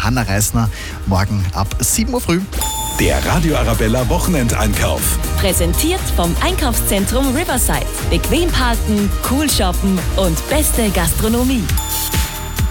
Hanna Reisner morgen ab 7 Uhr früh. Der Radio Arabella Wochenendeinkauf. Präsentiert vom Einkaufszentrum Riverside. Bequem parken, cool shoppen und beste Gastronomie.